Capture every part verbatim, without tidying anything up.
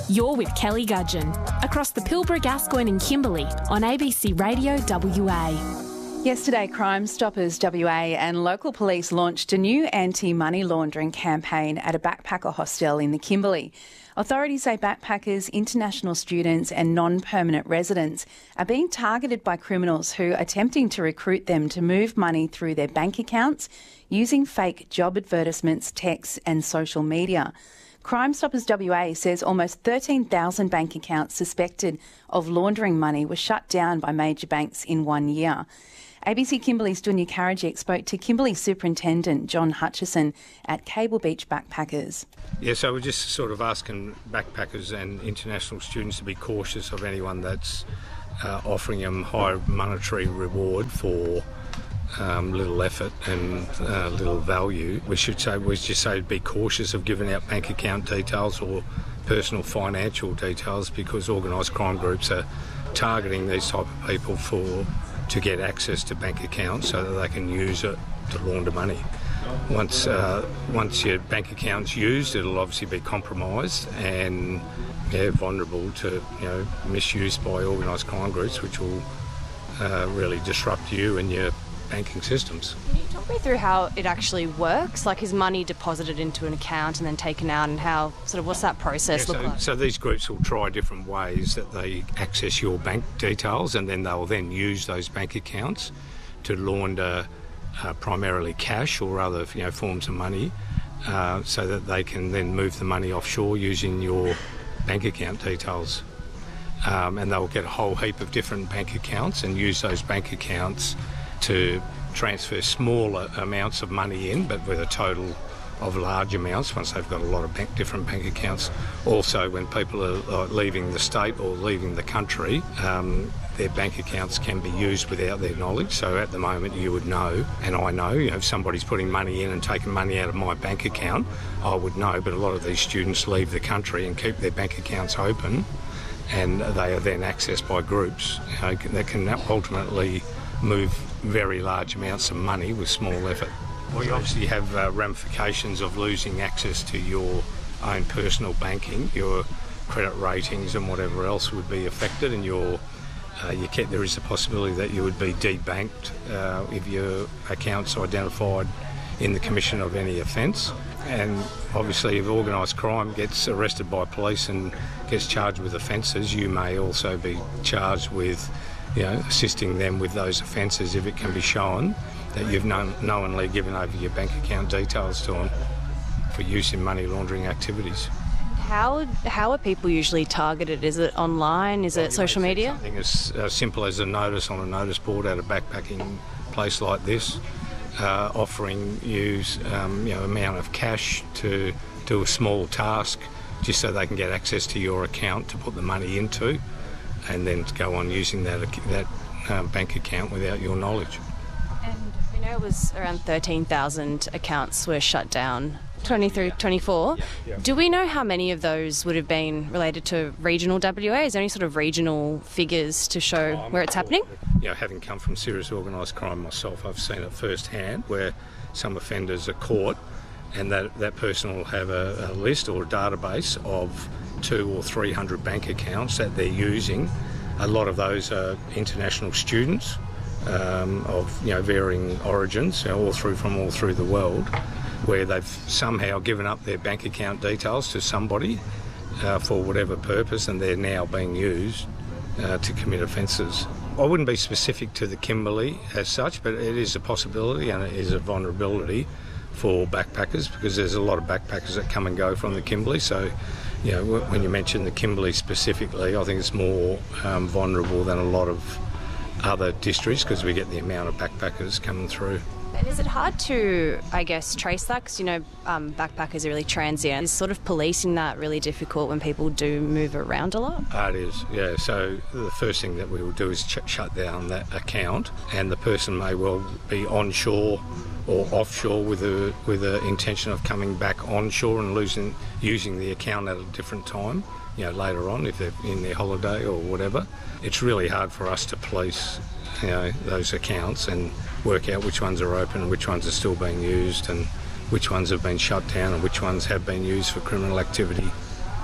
You're with Kelly Gudgeon, across the Pilbara, Gascoyne and Kimberley on A B C Radio W A. Yesterday, Crime Stoppers W A and local police launched a new anti-money laundering campaign at a backpacker hostel in the Kimberley. Authorities say backpackers, international students and non-permanent residents are being targeted by criminals who are attempting to recruit them to move money through their bank accounts using fake job advertisements, texts and social media. Crime Stoppers W A says almost thirteen thousand bank accounts suspected of laundering money were shut down by major banks in one year. A B C Kimberley's Dunya Karadzic spoke to Kimberley Superintendent John Hutchison at Cable Beach Backpackers. Yeah, so we're just sort of asking backpackers and international students to be cautious of anyone that's uh, offering them high monetary reward for Um, little effort and uh, little value. We should say, we just say be cautious of giving out bank account details or personal financial details, because organised crime groups are targeting these type of people for to get access to bank accounts so that they can use it to launder money. Once uh, once your bank account's used, it'll obviously be compromised and yeah, vulnerable to you know misuse by organised crime groups, which will uh, really disrupt you and your banking systems. Can you talk me through how it actually works? Like, is money deposited into an account and then taken out, and how sort of what's that process yeah, look so, like? So these groups will try different ways that they access your bank details, and then they'll then use those bank accounts to launder uh, primarily cash or other you know forms of money, uh, so that they can then move the money offshore using your bank account details. Um, and they'll get a whole heap of different bank accounts and use those bank accounts to transfer smaller amounts of money in, but with a total of large amounts once they've got a lot of bank, different bank accounts. Also, when people are, are leaving the state or leaving the country, um, their bank accounts can be used without their knowledge. So at the moment you would know, and I know, you know, if somebody's putting money in and taking money out of my bank account, I would know, but a lot of these students leave the country and keep their bank accounts open, and they are then accessed by groups you know, that can ultimately move very large amounts of money with small effort. Well, you obviously have uh, ramifications of losing access to your own personal banking. Your credit ratings and whatever else would be affected, and your uh, you can, there is a possibility that you would be debanked uh, if your account's identified in the commission of any offence. And obviously if organised crime gets arrested by police and gets charged with offences, you may also be charged with you know, assisting them with those offences if it can be shown that you've known, knowingly given over your bank account details to them for use in money laundering activities. How how are people usually targeted? Is it online? Is well, it social media? Something as uh, simple as a notice on a notice board at a backpacking place like this, uh, offering you um, you know amount of cash to do a small task, just so they can get access to your account to put the money into, and then to go on using that that um, bank account without your knowledge. And we know it was around thirteen thousand accounts were shut down, twenty-three, twenty-four. Yeah, yeah. Do we know how many of those would have been related to regional W A? Is there any sort of regional figures to show oh, where it's happening? You know, having come from serious organised crime myself, I've seen it firsthand where some offenders are caught, and that, that person will have a, a list or a database of two or three hundred bank accounts that they're using. A lot of those are international students um, of you know varying origins, you know, all through from all through the world, where they've somehow given up their bank account details to somebody uh, for whatever purpose, and they're now being used uh, to commit offences. I wouldn't be specific to the Kimberley as such, but it is a possibility and it is a vulnerability for backpackers, because there's a lot of backpackers that come and go from the Kimberley. So, you know, when you mention the Kimberley specifically, I think it's more um, vulnerable than a lot of other districts, because we get the amount of backpackers coming through. And is it hard to, I guess, trace that? Because, you know, um, backpackers are really transient. Is sort of policing that really difficult when people do move around a lot? Uh, it is, yeah. So the first thing that we will do is ch- shut down that account, and the person may well be onshore or offshore with a with the intention of coming back onshore and losing using the account at a different time, you know, later on if they're in their holiday or whatever. It's really hard for us to police, you know, those accounts and work out which ones are open and which ones are still being used and which ones have been shut down and which ones have been used for criminal activity.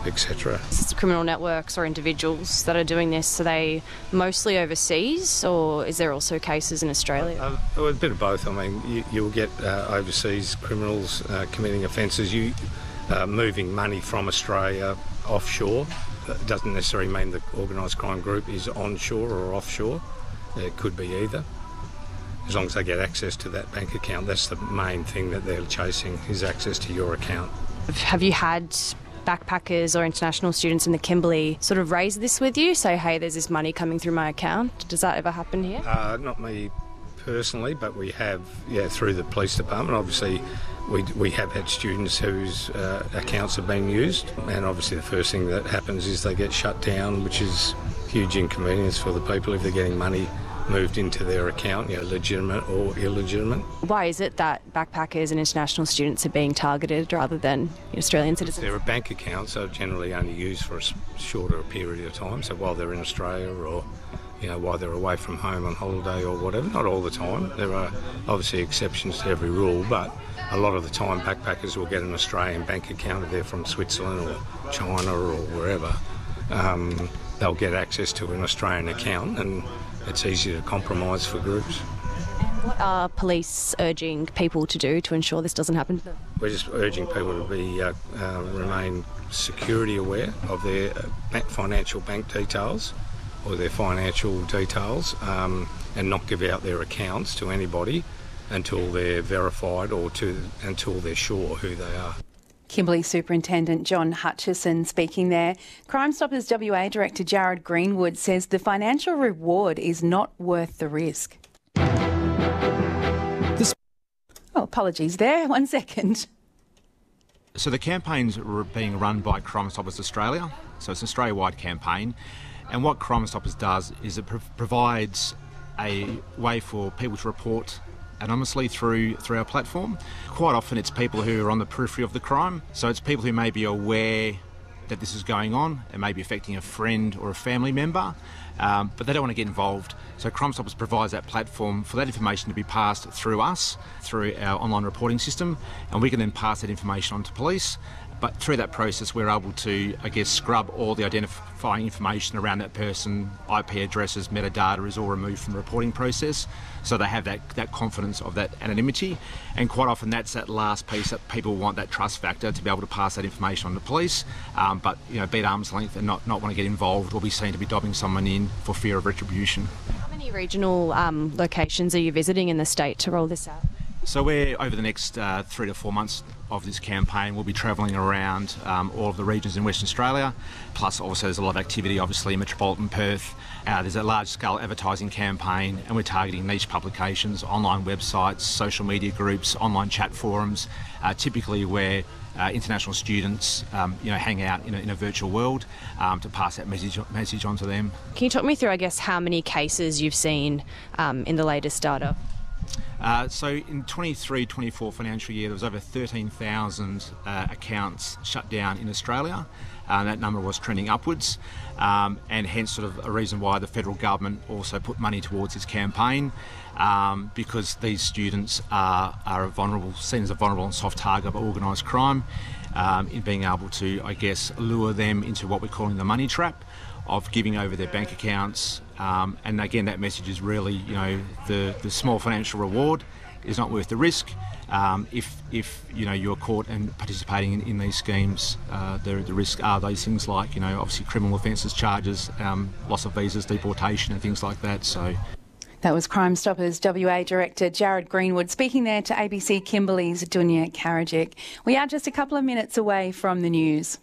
et cetera. Criminal networks or individuals that are doing this, are they mostly overseas, or is there also cases in Australia? Uh, well, a bit of both. I mean, you, you'll get uh, overseas criminals uh, committing offences. You uh, moving money from Australia offshore. That doesn't necessarily mean the organised crime group is onshore or offshore. It could be either. As long as they get access to that bank account, that's the main thing that they're chasing, is access to your account. Have you had backpackers or international students in the Kimberley sort of raise this with you, say, hey, there's this money coming through my account? Does that ever happen here? Uh, not me personally, but we have, yeah, through the police department. Obviously, we we have had students whose uh, accounts have been used, and obviously the first thing that happens is they get shut down, which is huge inconvenience for the people if they're getting money moved into their account, you know, legitimate or illegitimate. Why is it that backpackers and international students are being targeted rather than Australian citizens? They're a bank account, so generally only used for a shorter period of time. So while they're in Australia, or you know, while they're away from home on holiday or whatever, not all the time. There are obviously exceptions to every rule, but a lot of the time backpackers will get an Australian bank account if they're from Switzerland or China or wherever. Um, they'll get access to an Australian account, and it's easy to compromise for groups. What are police urging people to do to ensure this doesn't happen to them? We're just urging people to be uh, uh, remain security aware of their financial bank details or their financial details, um, and not give out their accounts to anybody until they're verified or to until they're sure who they are. Kimberley Superintendent John Hutchison speaking there. Crime Stoppers W A Director Jared Greenwood says the financial reward is not worth the risk. This- oh, apologies there. One second. So the campaign's being run by Crime Stoppers Australia. So it's an Australia-wide campaign. And what Crime Stoppers does is it pro- provides a way for people to report anonymously through through our platform. Quite often it's people who are on the periphery of the crime, so it's people who may be aware that this is going on, it may be affecting a friend or a family member, um, but they don't want to get involved. So Crime Stoppers provides that platform for that information to be passed through us, through our online reporting system, and we can then pass that information on to police. But through that process, we're able to, I guess, scrub all the identifying information around that person. I P addresses, metadata is all removed from the reporting process, so they have that, that confidence of that anonymity. And quite often that's that last piece that people want, that trust factor, to be able to pass that information on to police, um, but you know, be at arm's length and not, not want to get involved or be seen to be dobbing someone in for fear of retribution. How many regional um, locations are you visiting in the state to roll this out? So we're, over the next uh, three to four months of this campaign, we'll be travelling around um, all of the regions in Western Australia, plus also there's a lot of activity obviously in metropolitan Perth. Uh, there's a large-scale advertising campaign, and we're targeting niche publications, online websites, social media groups, online chat forums, uh, typically where uh, international students um, you know, hang out in a, in a virtual world, um, to pass that message, message on to them. Can you talk me through, I guess, how many cases you've seen um, in the latest data? Uh, so in twenty-three twenty-four financial year, there was over thirteen thousand uh, accounts shut down in Australia. Uh, that number was trending upwards, um, and hence sort of a reason why the federal government also put money towards this campaign, um, because these students are, are a vulnerable, seen as a vulnerable and soft target of organised crime, um, in being able to, I guess, lure them into what we're calling the money trap of giving over their bank accounts. Um, and again, that message is really, you know, the, the small financial reward is not worth the risk. Um, if, if, you know, you're caught and participating in, in these schemes, uh, the, the risks are those things like, you know, obviously criminal offences, charges, um, loss of visas, deportation and things like that. So. That was Crime Stoppers W A Director Jared Greenwood speaking there to A B C Kimberley's Dunya Karadzic. We are just a couple of minutes away from the news.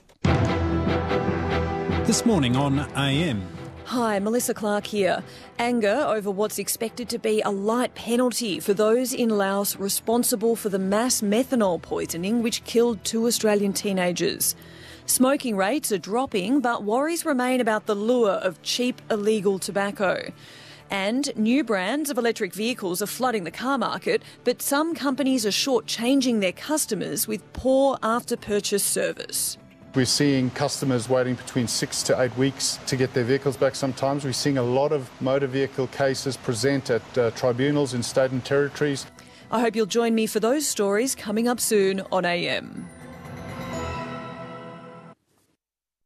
This morning on A M. Hi, Melissa Clark here. Anger over what's expected to be a light penalty for those in Laos responsible for the mass methanol poisoning which killed two Australian teenagers. Smoking rates are dropping, but worries remain about the lure of cheap illegal tobacco. And new brands of electric vehicles are flooding the car market, but some companies are shortchanging their customers with poor after-purchase service. We're seeing customers waiting between six to eight weeks to get their vehicles back sometimes. We're seeing a lot of motor vehicle cases present at uh, tribunals in state and territories. I hope you'll join me for those stories coming up soon on A M.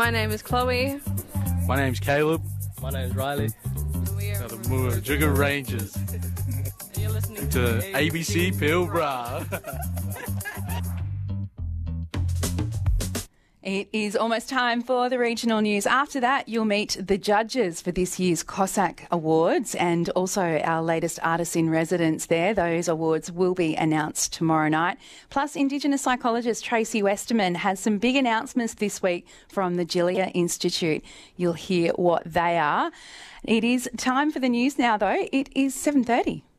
My name is Chloe. My name's Caleb. My name's Riley. We are the Murrujuga Rangers. And you're listening to A B C Pilbara. It is almost time for the regional news. After that, you'll meet the judges for this year's Cossack Awards and also our latest artists in residence there. Those awards will be announced tomorrow night. Plus, Indigenous psychologist Tracy Westerman has some big announcements this week from the Gillia Institute. You'll hear what they are. It is time for the news now, though. It is seven thirty.